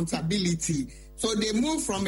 accountability. So they moved from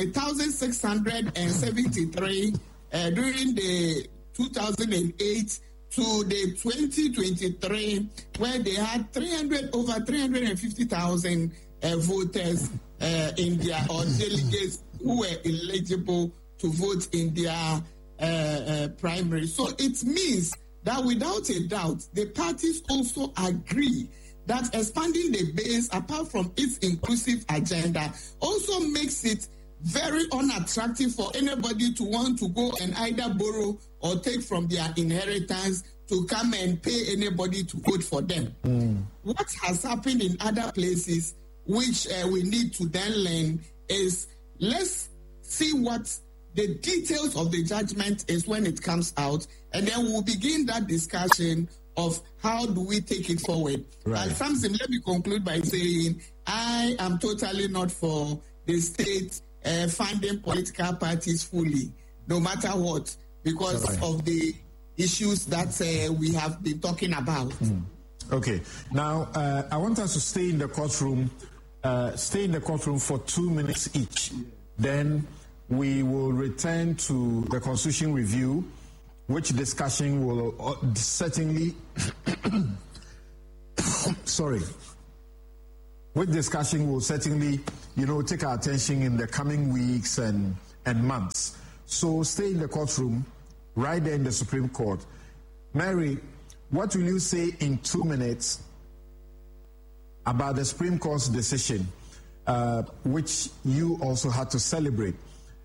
1,673 during the 2008 to the 2023, where they had over 350,000 voters in their, or delegates who were eligible to vote in their primary. So it means that without a doubt, the parties also agree that expanding the base, apart from its inclusive agenda, also makes it very unattractive for anybody to want to go and either borrow or take from their inheritance to come and pay anybody to vote for them. What has happened in other places, which we need to then learn, is let's see what the details of the judgment is when it comes out, and then we'll begin that discussion of how do we take it forward. Right. And Samson, let me conclude by saying I am totally not for the state funding political parties fully, no matter what, because of the issues that we have been talking about. Okay. Now, I want us to stay in the courtroom for 2 minutes each. Then we will return to the Constitution Review, which discussion will certainly take our attention in the coming weeks and months. So stay in the courtroom right there in the Supreme Court. Mary, what will you say in 2 minutes about the Supreme Court's decision, which you also had to celebrate?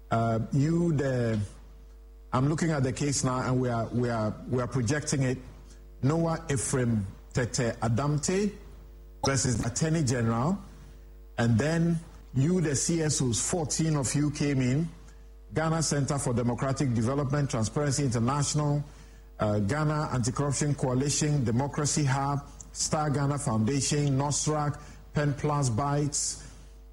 I'm looking at the case now, and we are projecting it. Noah Ephraim Tete Adamte versus Attorney General, and then you, the CSOs, 14 of you came in. Ghana Center for Democratic Development, Transparency International, Ghana Anti-Corruption Coalition, Democracy Hub, Star Ghana Foundation, NOSRAC, Pen Plus Bites,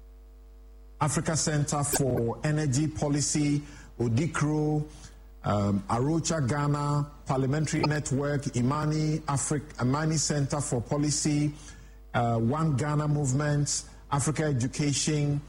Africa Center for Energy Policy, Odikro, Arocha Ghana, Parliamentary Network, Imani Center for Policy, One Ghana Movement, Africa Education.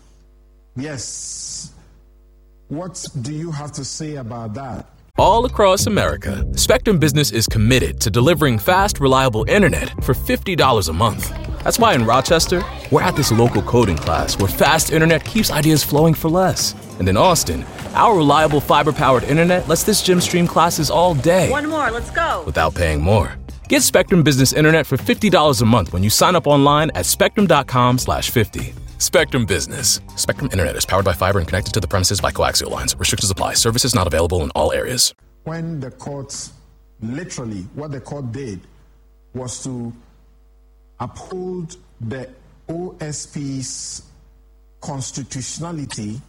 Yes. What do you have to say about that? All across America, Spectrum Business is committed to delivering fast, reliable internet for $50 a month. That's why in Rochester, we're at this local coding class where fast internet keeps ideas flowing for less. And in Austin, our reliable fiber-powered internet lets this gym stream classes all day. One more, let's go. Without paying more. Get Spectrum Business Internet for $50 a month when you sign up online at spectrum.com/50. Spectrum Business. Spectrum Internet is powered by fiber and connected to the premises by coaxial lines. Restrictions apply. Services not available in all areas. When the court, literally, what the court did was to uphold the OSP's constitutionality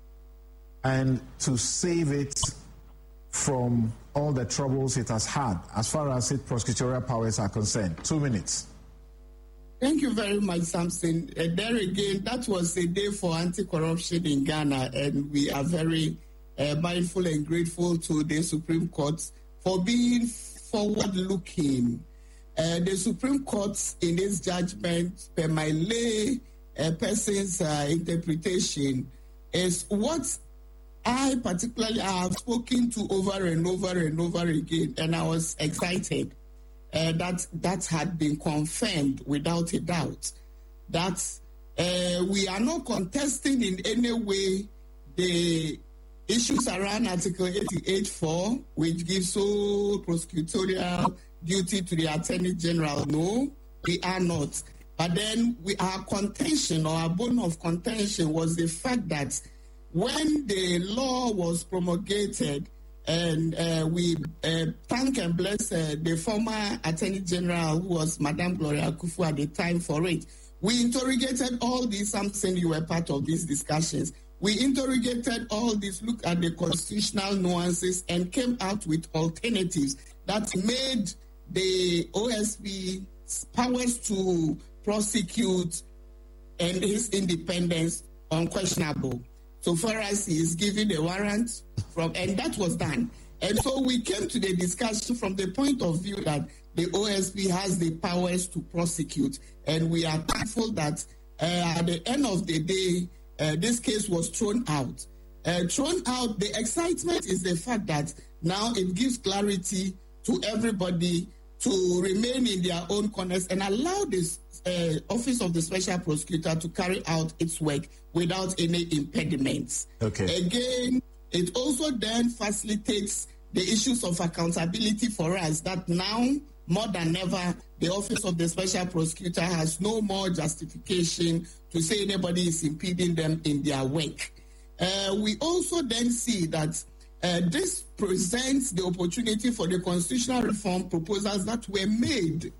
and to save it from all the troubles it has had as far as its prosecutorial powers are concerned. 2 minutes. Thank you very much, Samson. There again, that was a day for anti-corruption in Ghana, and we are very mindful and grateful to the Supreme Court for being forward-looking. The Supreme Court, in its judgment, per my lay person's interpretation, is what I particularly have spoken to over and over and over again, and I was excited. That had been confirmed without a doubt, that we are not contesting in any way the issues around Article 88.4, which gives sole prosecutorial duty to the Attorney General. No, we are not. But then our contention, or our bone of contention, was the fact that when the law was promulgated, and we thank and bless the former Attorney General, who was Madame Gloria Akufu at the time, for it. We interrogated all these, Samson, you were part of these discussions. We interrogated all this, looked at the constitutional nuances, and came out with alternatives that made the OSP powers to prosecute and his independence unquestionable. So far as he is given a warrant from, and that was done. And so we came to the discussion from the point of view that the OSP has the powers to prosecute. And we are thankful that at the end of the day, this case was thrown out. The excitement is the fact that now it gives clarity to everybody to remain in their own corners and allow this Office of the Special Prosecutor to carry out its work without any impediments. Okay. Again, it also then facilitates the issues of accountability for us, that now, more than ever, the Office of the Special Prosecutor has no more justification to say anybody is impeding them in their work. We also then see that this presents the opportunity for the constitutional reform proposals that were made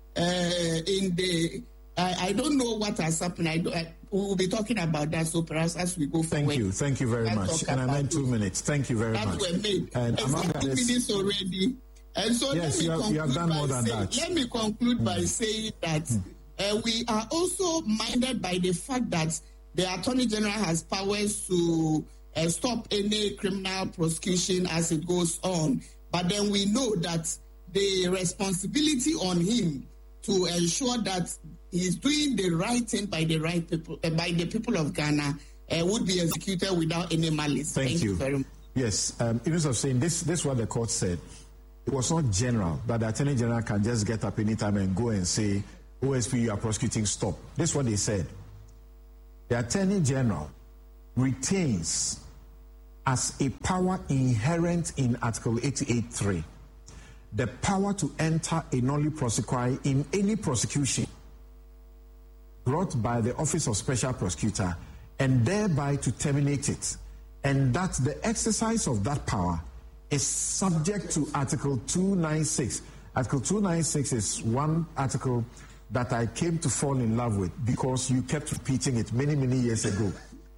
in the... I don't know what has happened. We will be talking about that, so perhaps as we go forward. Thank you very much. And I meant 2 minutes. Thank you very much. That were made. And among 2 minutes already. And so yes, you have done more than that. Let me conclude by saying that we are also minded by the fact that the Attorney General has powers to stop any criminal prosecution as it goes on. But then we know that the responsibility on him to ensure that he's doing the right thing by the right people, by the people of Ghana, would be executed without any malice. Thank you very much. Yes, in terms of saying this is what the court said. It was not general, that the Attorney General can just get up anytime and go and say, OSP, you are prosecuting, stop. This is what they said. The Attorney General retains as a power inherent in Article 88.3 the power to enter a nolle prosequi in any prosecution brought by the Office of Special Prosecutor and thereby to terminate it, and that the exercise of that power is subject to Article 296. Article 296 is one article that I came to fall in love with because you kept repeating it many, many years ago.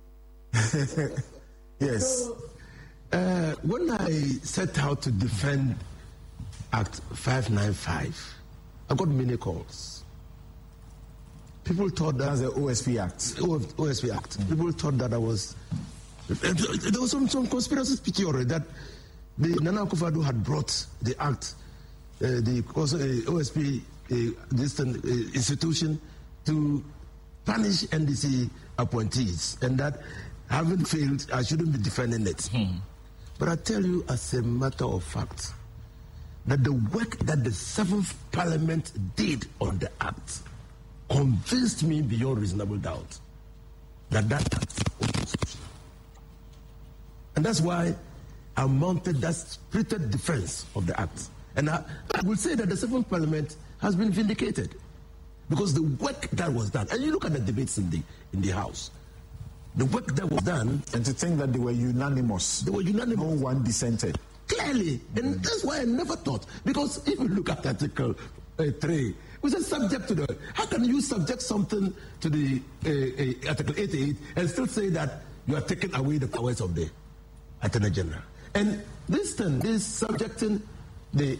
Yes. When I set out to defend Act 595, I got many calls. People thought that... That's the OSP Act. OSP Act. People thought that I was... There was some conspiracy speaking already that the Nana Akufo-Addo had brought the act, the OSP institution to punish NDC appointees, and that having failed, I shouldn't be defending it. But I tell you, as a matter of fact, that the work that the 7th Parliament did on the act convinced me beyond reasonable doubt that act was constitutional. And that's why I mounted that spirited defense of the act. And I will say that the 7th Parliament has been vindicated because the work that was done, and you look at the debates in the House, the work that was done... And to think that they were unanimous. They were unanimous. No one dissented. Clearly. And that's why I never thought. Because if you look at Article 3, which is subject to the... How can you subject something to the Article 88 and still say that you are taking away the powers of the Attorney General? And this thing, this subjecting the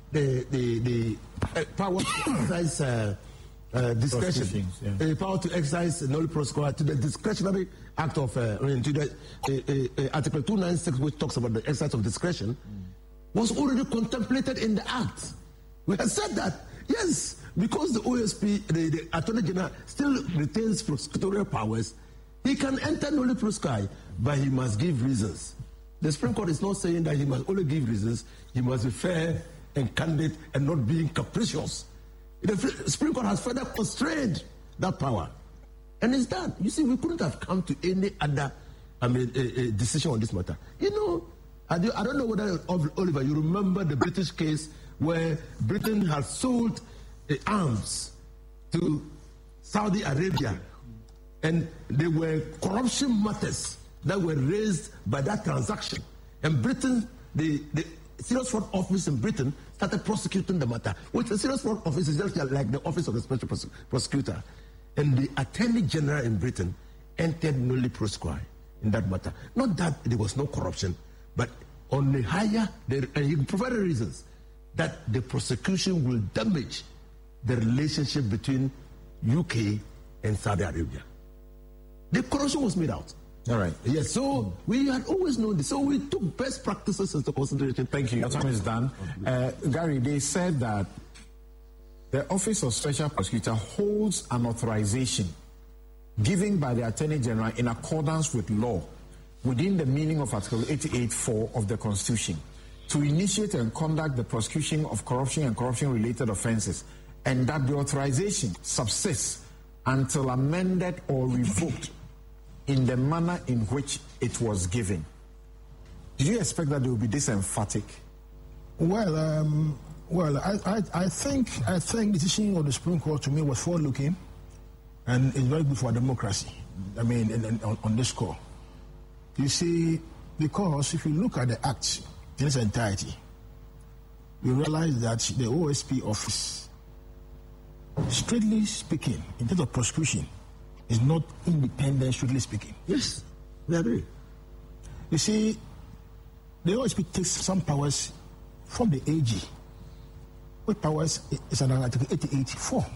power to exercise discretion, power to exercise nolle prosequi to the discretionary act of Article 296, which talks about the exercise of discretion, was already contemplated in the act. We have said that, yes, because the OSP, the Attorney General, still retains prosecutorial powers, he can enter nolle prosequi, but he must give reasons. The Supreme Court is not saying that he must only give reasons, he must be fair and candid and not being capricious. The Supreme Court has further constrained that power. And it's done. You see, we couldn't have come to any other decision on this matter. You know, I don't know whether, Oliver, you remember the British case where Britain had sold arms to Saudi Arabia, and there were corruption matters that were raised by that transaction. And Britain, the Serious Fraud Office in Britain started prosecuting the matter, which the Serious Fraud Office is just like the Office of the Special Prosecutor. And the Attorney General in Britain entered nolle prosequi in that matter. Not that there was no corruption, but on the higher, and he provided reasons that the prosecution will damage the relationship between UK and Saudi Arabia. The corruption was made out. All right. Yes, so we had always known this. So we took best practices into consideration. Thank you. Your time is done. Gary, they said that the Office of Special Prosecutor holds an authorization given by the Attorney General in accordance with law within the meaning of Article 88(4) of the Constitution to initiate and conduct the prosecution of corruption and corruption-related offences, and that the authorization subsists until amended or revoked in the manner in which it was given. Did you expect that they would be this emphatic? Well, I think the decision of the Supreme Court to me was forward-looking, and it's very good for democracy. I mean, on this score, you see, because if you look at the Act in its entirety, you realize that the OSP office, strictly speaking, in terms of prosecution, is not independent, strictly speaking. Yes, we agree. You see, the OSP takes some powers from the AG, which powers is under Article 88(4).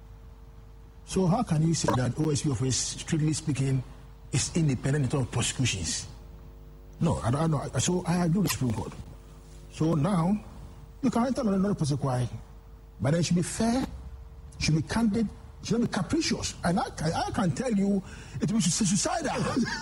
So how can you say that OSP office, strictly speaking, is independent in terms of prosecutions? No, I don't know. So I agree with the Supreme Court. So now, you can enter another prosecution, but then it should be fair, should be candid, should not be capricious. And I can tell you, it will be suicidal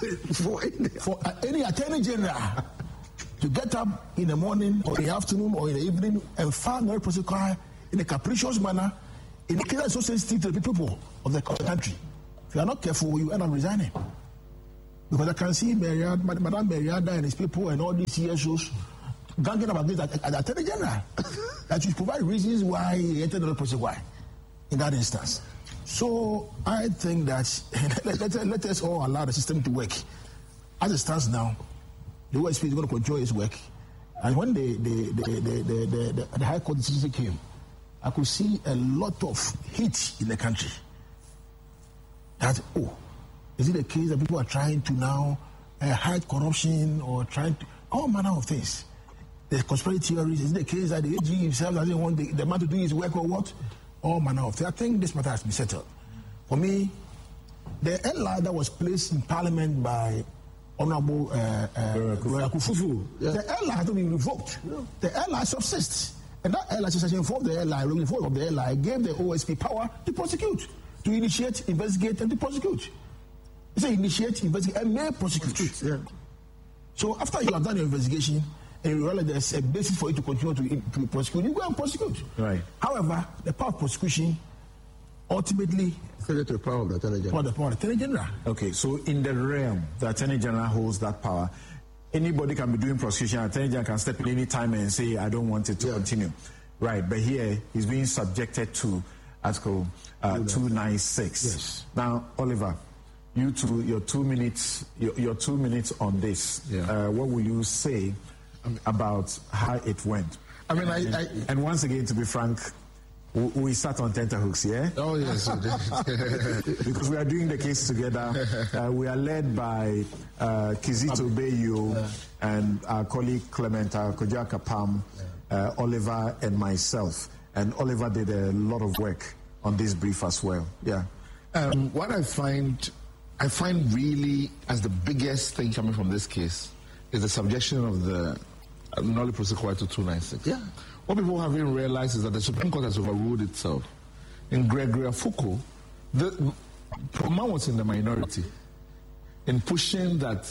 for any Attorney General to get up in the morning or in the afternoon or in the evening and file another prosecution in a capricious manner in a case that's so sensitive to the people of the country. If you are not careful, you end up resigning. Because I can see Madame Meriada and his people and all these CSOs ganging up against the Attorney General. That should provide reasons why he entered the prosecution in that instance. So I think that let us all allow the system to work. As it stands now, the OSP is going to continue its work. And when the High Court decision came, I could see a lot of heat in the country. That, is it the case that people are trying to now hide corruption or trying to, all manner of things? The conspiracy theories, is it the case that the AG himself doesn't want the man to do his work or what? All manner of things. I think this matter has been settled. For me, the LI that was placed in Parliament by Honorable Kufufu, the LI has to be revoked. Yeah. The LI subsists. And that LI association informed the LI, reform of the LI, gave the OSP power to prosecute, to initiate, investigate, and to prosecute. It's a initiate, investigate, and may prosecute. Yeah. So after you have done your investigation, and you realize there's a basis for you to continue to prosecute, you go and prosecute. Right. However, the power of prosecution ultimately subject to the power of the Attorney General. The power of the Attorney General. Okay, so in the realm, the Attorney General holds that power. Anybody can be doing prosecution. Attorney General can step in any time and say, I don't want it to continue. Right, but here he's being subjected to Article 296. Yes. Now, Oliver, you two, your 2 minutes on this. Yeah. What will you say about how it went? I mean, and once again, to be frank, we sat on tenterhooks, yeah? Oh, yes. Because we are doing the case together. We are led by Kizito Bayo and our colleague Clement Kojo Kapam, Oliver and myself. And Oliver did a lot of work on this brief as well. Yeah. What I find really as the biggest thing coming from this case is the subjection of the Nolly Prosecutor to 296. Yeah. What people haven't realized is that the Supreme Court has overruled itself. In Gregory Afuku, the Proma was in the minority in pushing that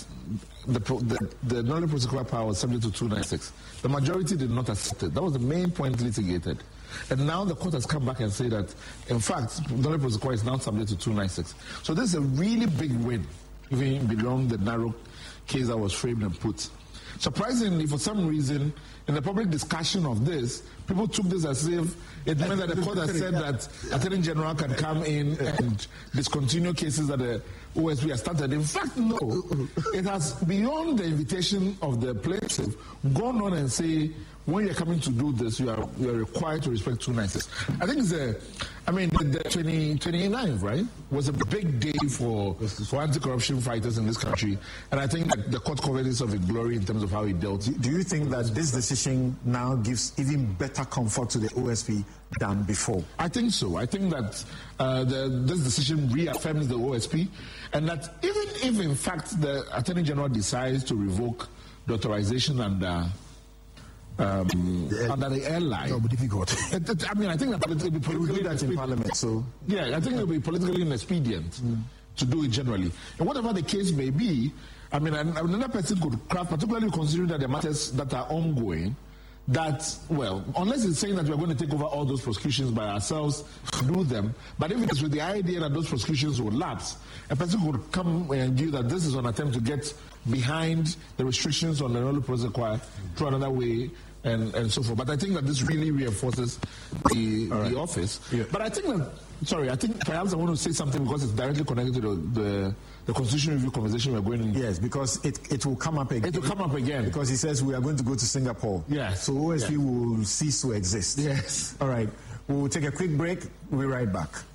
the Nolly Prosecutor power was subject to 296. The majority did not accept it. That was the main point litigated. And now the court has come back and said that, in fact, Nolly Prosecutor is now subject to 296. So this is a really big win, even beyond the narrow case that was framed and put. Surprisingly, for some reason, in the public discussion of this, people took this as if it meant that the court has said that Attorney General can come in and discontinue cases that the OSP has started. In fact, no. It has, beyond the invitation of the plaintiff, gone on and say, when you're coming to do this, you are required to respect 296. I think the 29th, right, was a big day for anti-corruption fighters in this country. And I think that the court covered this of its glory in terms of how it dealt. Do you think that this decision now gives even better comfort to the OSP than before? I think so. I think that this decision reaffirms the OSP, and that even if, in fact, the Attorney General decides to revoke the authorization under the airline. That would be difficult. I mean, I think that it will be politically in Parliament. So yeah, I think it will be politically inexpedient to do it generally. And whatever the case may be, I mean, another person could craft, particularly considering that the matters that are ongoing, that, well, unless it's saying that we're going to take over all those prosecutions by ourselves, do them, but if it's with the idea that those prosecutions will lapse, a person could come and give that this is an attempt to get behind the restrictions on the Nolly Prosequi through another way, and so forth. But I think that this really reinforces the office. Yeah. But I think that, I think perhaps I want to say something because it's directly connected to the Constitution Review conversation we're going in. Yes, because it will come up again. It will come up again. Because he says we are going to go to Singapore. Yes. So OSP will cease to exist. Yes. All right. We'll take a quick break. We'll be right back.